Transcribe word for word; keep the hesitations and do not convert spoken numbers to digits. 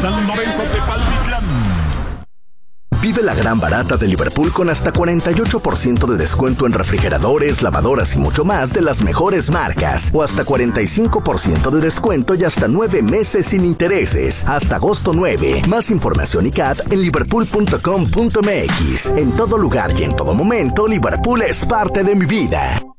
San Lorenzo Tepaltitlán. Vive la gran barata de Liverpool con hasta cuarenta y ocho por ciento de descuento en refrigeradores, lavadoras y mucho más de las mejores marcas. O hasta cuarenta y cinco por ciento de descuento y hasta nueve meses sin intereses. Hasta agosto nueve. Más información y C A D en liverpool punto com punto m x. En todo lugar y en todo momento, Liverpool es parte de mi vida.